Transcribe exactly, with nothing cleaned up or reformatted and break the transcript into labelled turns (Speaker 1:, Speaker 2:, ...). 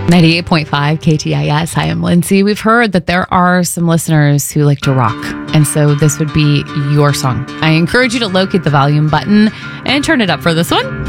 Speaker 1: ninety-eight point five K T I S. Hi, I'm Lindsay. We've heard that there are some listeners who like to rock, and so this would be your song. I encourage you to locate the volume button and turn it up for this one.